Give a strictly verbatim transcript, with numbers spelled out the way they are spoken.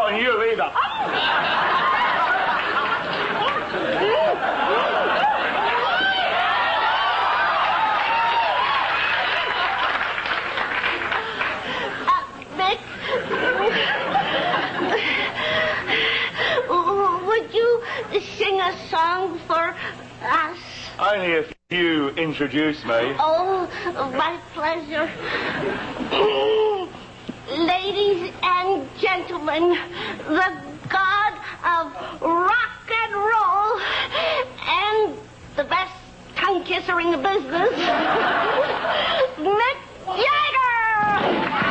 on you either. Would you sing a song for us? Only if you introduce me. Oh, my pleasure. Ladies and gentlemen, the god of rock and roll and the best tongue kisser in the business, Mick Jagger!